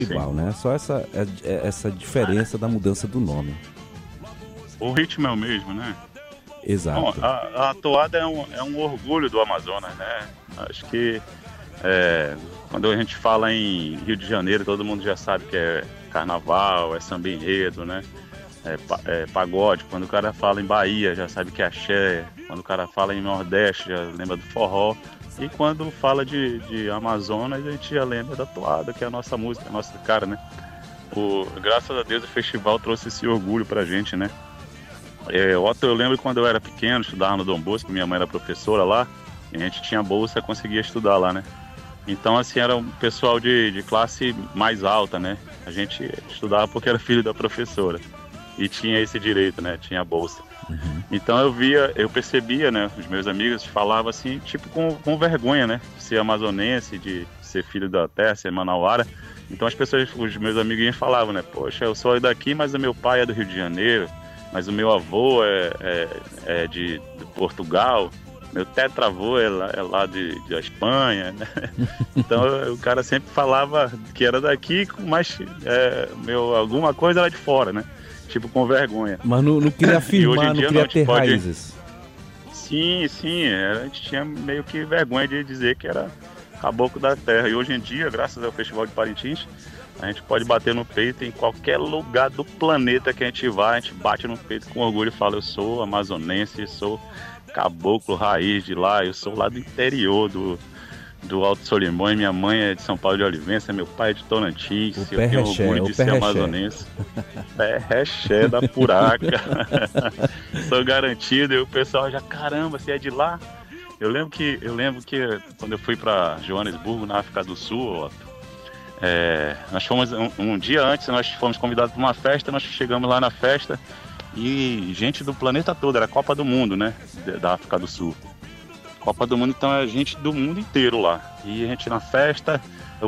Sim. igual, né? Só essa diferença da mudança do nome. O ritmo é o mesmo, né? Bom, Exato. a toada é um orgulho do Amazonas, né? Acho que quando a gente fala em Rio de Janeiro, todo mundo já sabe que é carnaval, é samba enredo, né? É pagode. Quando o cara fala em Bahia, já sabe que é axé. Quando o cara fala em Nordeste, já lembra do forró. E quando fala de Amazonas, a gente já lembra da toada, que é a nossa música, a nossa cara, né? Graças a Deus o festival trouxe esse orgulho pra gente, né? Eu lembro quando eu era pequeno, estudava no Dom Bosco, minha mãe era professora lá, e a gente tinha bolsa, conseguia estudar lá, né? Então, assim, era um pessoal de classe mais alta, né? A gente estudava porque era filho da professora e tinha esse direito, né? Tinha bolsa. Uhum. Então eu percebia, né? Os meus amigos falavam assim, tipo com vergonha, né? De ser amazonense, de ser filho da terra, ser manauara. Então os meus amiguinhos falavam, né? Poxa, eu sou daqui, mas o meu pai é do Rio de Janeiro, mas o meu avô é de Portugal, meu tetravô é lá da Espanha, né? Então o cara sempre falava que era daqui, mas alguma coisa era de fora, né? Tipo, com vergonha. Mas não queria afirmar, não queria ter raízes. Sim, a gente tinha meio que vergonha de dizer que era caboclo da terra. E hoje em dia, graças ao Festival de Parintins, a gente pode bater no peito em qualquer lugar do planeta que a gente vai, a gente bate no peito com orgulho e fala: eu sou amazonense, sou caboclo raiz de lá, eu sou lá do interior do Alto Solimões, minha mãe é de São Paulo de Olivença, meu pai é de Tocantins, eu tenho orgulho de ser amazonense. Pé-rexé da Puraca. Sou garantido, e o pessoal já, caramba, você é de lá? Eu lembro que quando eu fui para Joanesburgo, na África do Sul, nós fomos um dia antes, nós fomos convidados para uma festa, nós chegamos lá na festa e gente do planeta todo, era a Copa do Mundo, né, da África do Sul. Copa do Mundo, então é gente do mundo inteiro lá. E a gente na festa, eu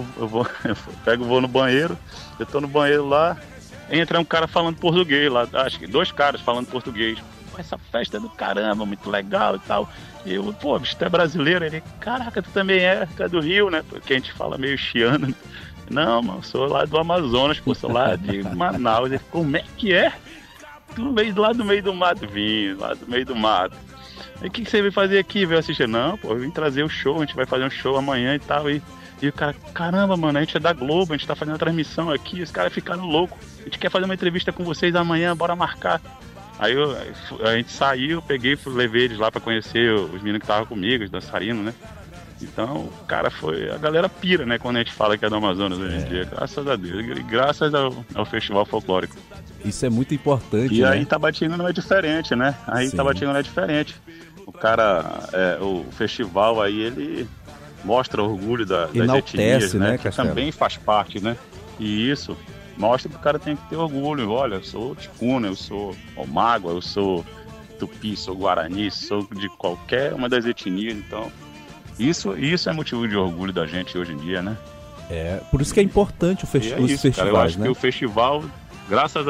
vou no banheiro, eu tô no banheiro lá, entra um cara falando português lá, acho que 2 caras falando português. Essa festa é do caramba, muito legal e tal. E eu, pô, bicho, tu é brasileiro? Ele, caraca, tu também tu é do Rio, né? Porque a gente fala meio chiano. Não, mano, sou lá do Amazonas, pô, sou lá de Manaus. Ele, como é que é? Tu veio lá do meio do mato, vim, lá do meio do mato. E o que você veio fazer aqui? Veio assistir? Não, pô, eu vim trazer o show, a gente vai fazer um show amanhã e tal. E o cara, caramba, mano, a gente é da Globo, a gente tá fazendo a transmissão aqui, os caras ficaram loucos. A gente quer fazer uma entrevista com vocês amanhã, bora marcar. Aí a gente saiu, levei eles lá pra conhecer os meninos que estavam comigo, os dançarinos, né? Então, cara, a galera pira, né, quando a gente fala que é do Amazonas hoje em dia, graças a Deus, e graças ao Festival Folclórico. Isso é muito importante, e né? aí Tabatinga não é diferente, né? Tabatinga não é diferente. O cara, o festival aí, ele mostra orgulho das etnias, né? Que também faz parte, né? E isso mostra que o cara tem que ter orgulho. Olha, eu sou ticuna, eu sou omágua, eu sou tupi, sou guarani, sou de qualquer uma das etnias. Então, isso é motivo de orgulho da gente hoje em dia, né? Por isso que é importante os festivais, cara, eu acho, né? que o festival, graças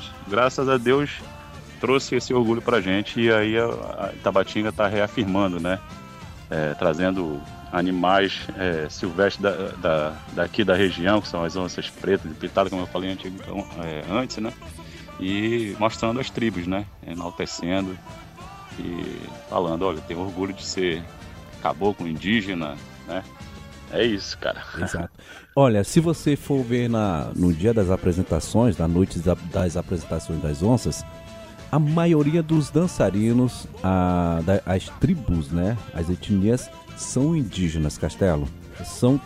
a Deus, trouxe esse orgulho pra gente. E aí a Tabatinga tá reafirmando, né? Trazendo animais silvestres daqui da região, que são as onças pretas, de pitada, como eu falei antes, né? E mostrando as tribos, né? Enaltecendo e falando, olha, tenho orgulho de ser caboclo, indígena, né? É isso, cara. Exato. Olha, se você for ver no dia das apresentações, na noite das apresentações das onças, a maioria dos dançarinos, as tribos, né? As etnias são indígenas, Castelo. São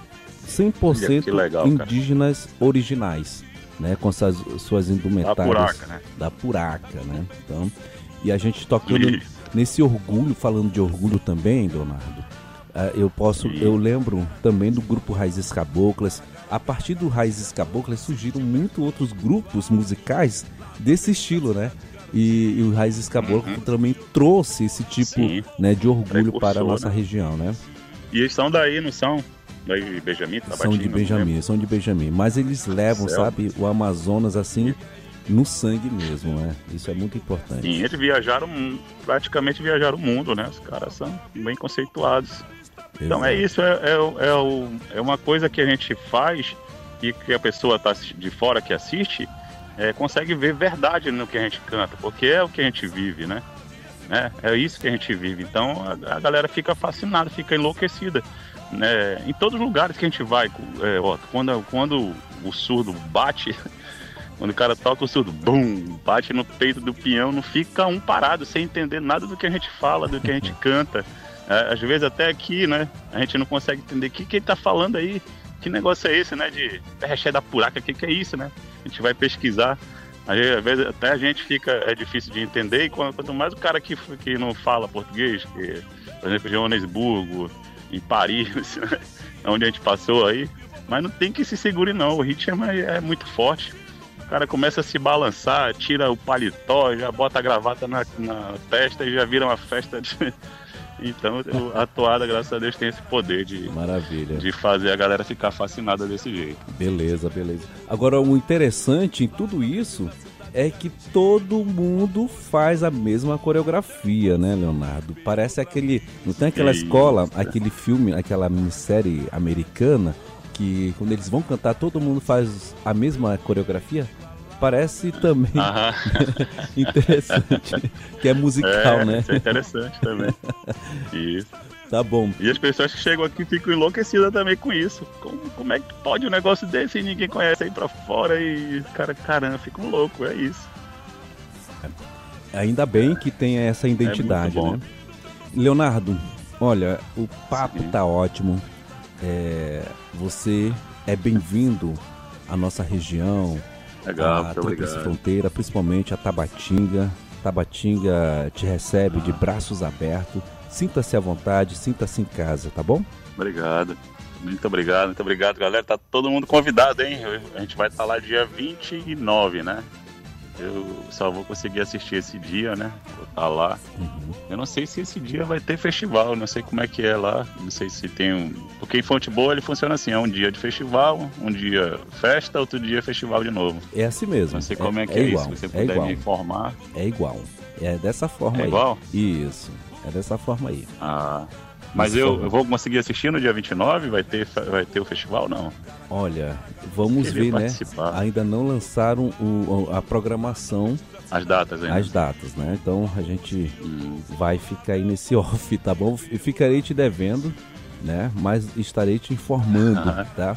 100% legal, indígenas originais, né? Com suas indumentárias. Da Puraca, né? Da Puraca, né? Então, e a gente tocando nesse orgulho, falando de orgulho também, Leonardo. Eu lembro também do grupo Raízes Caboclas. A partir do Raízes Caboclas surgiram muitos outros grupos musicais desse estilo, né? E o Raízes Caboclas também trouxe esse tipo, né, de orgulho para a nossa região, né? E eles são daí, não são? Daí de Benjamin, são de Benjamin. Mas eles levam, sabe, o Amazonas assim no sangue mesmo, né? Isso é muito importante. Sim, eles praticamente viajaram o mundo, né? Os caras são bem conceituados. Exato. Então é isso, é uma coisa que a gente faz e que a pessoa tá de fora que assiste consegue ver verdade no que a gente canta, porque é o que a gente vive, né? É isso que a gente vive. Então a galera fica fascinada, fica enlouquecida, né? Em todos os lugares que a gente vai, quando o surdo bate, quando o cara toca o surdo, bum, bate no peito do peão, não fica um parado sem entender nada do que a gente fala, do que a gente canta. Às vezes até aqui, né, a gente não consegue entender o que ele tá falando aí, que negócio é esse, né, de recheio da puraca, o que é isso, né? A gente vai pesquisar. Às vezes até a gente é difícil de entender, e quanto mais o cara que não fala português, que, por exemplo, em Joanesburgo, em Paris, né, onde a gente passou aí, mas não tem que se segure não, o ritmo é muito forte. O cara começa a se balançar, tira o paletó, já bota a gravata na testa e já vira uma festa de... Então a toada, graças a Deus, tem esse poder de fazer a galera ficar fascinada desse jeito. Beleza. Agora, o interessante em tudo isso é que todo mundo faz a mesma coreografia, né, Leonardo? Parece não tem aquela escola, aquele filme, aquela minissérie americana, que quando eles vão cantar, todo mundo faz a mesma coreografia? Parece também interessante, que é musical, né? Isso é interessante também. Isso. Tá bom. E as pessoas que chegam aqui ficam enlouquecidas também com isso. Como é que pode um negócio desse e ninguém conhece aí pra fora e caramba, ficam loucos, é isso. Ainda bem que tem essa identidade, né? Leonardo, olha, o papo tá ótimo. Você é bem-vindo à nossa região. Legal, a Tríplice Fronteira, principalmente a Tabatinga. Tabatinga te recebe de braços abertos. Sinta-se à vontade, sinta-se em casa, tá bom? Obrigado. Muito obrigado, galera. Tá todo mundo convidado, hein? A gente vai estar lá dia 29, né? Eu só vou conseguir assistir esse dia, né? Vou estar lá. Eu não sei se esse dia vai ter festival, não sei como é que é lá. Não sei se tem Porque em futebol ele funciona assim, é um dia de festival, um dia festa, outro dia festival de novo. É assim mesmo. Não sei como é que é igual, isso, se você puder me informar. É igual, é dessa forma aí. É igual? Isso, é dessa forma aí. Mas eu vou conseguir assistir no dia 29? Vai ter o festival, não? Olha, vamos ver, participar. Né? Ainda não lançaram a programação. As datas ainda. As datas, né? Então a gente vai ficar aí nesse off, tá bom? Eu ficarei te devendo, né? Mas estarei te informando, tá?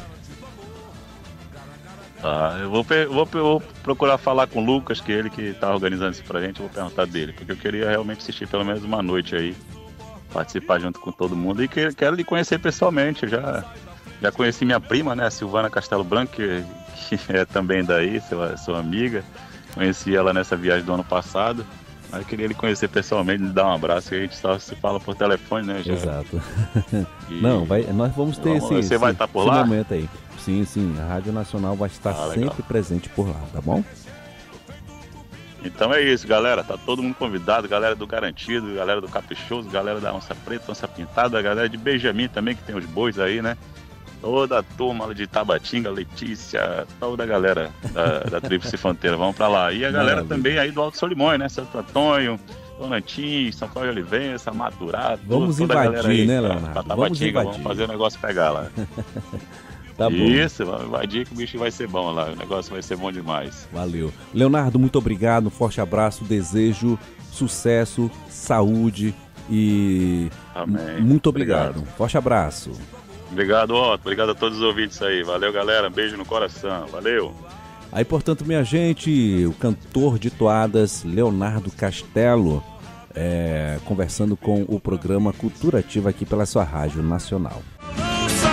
Eu vou procurar falar com o Lucas, que é ele que tá organizando isso pra gente. Eu vou perguntar dele, porque eu queria realmente assistir pelo menos uma noite aí, participar junto com todo mundo, e quero lhe conhecer pessoalmente. Eu já conheci minha prima, né, a Silvana Castelo Branco, que é também daí, sua amiga. Conheci ela nessa viagem do ano passado, mas eu queria lhe conhecer pessoalmente, lhe dar um abraço, que a gente só se fala por telefone, né? Exato. Não, nós vamos ter Você vai estar por lá? Momento aí. Sim, a Rádio Nacional vai estar sempre presente por lá, tá bom? Então é isso, galera. Tá todo mundo convidado, galera do Garantido, galera do Caprichoso, galera da Onça Preta, Onça Pintada, galera de Benjamin também, que tem os bois aí, né? Toda a turma de Tabatinga, Letícia, toda a galera da Tríplice Fronteira, vamos pra lá. E a galera também aí do Alto Solimões, né? Santo Antônio, Tonantins, São Paulo de Olivença, Maturado. Vamos invadir, aí, né, Leonardo? Pra Tabatinga, vamos fazer o negócio pegar lá. Tá bom. Isso, vamos invadir que o bicho vai ser bom lá, o negócio vai ser bom demais. Valeu. Leonardo, muito obrigado, um forte abraço, desejo sucesso, saúde e amém. Muito obrigado. Forte abraço. Obrigado, Otto. Obrigado a todos os ouvintes aí. Valeu, galera. Um beijo no coração. Valeu. Aí, portanto, minha gente, o cantor de toadas Leonardo Castelo, conversando com o programa Cultura Ativa aqui pela sua Rádio Nacional.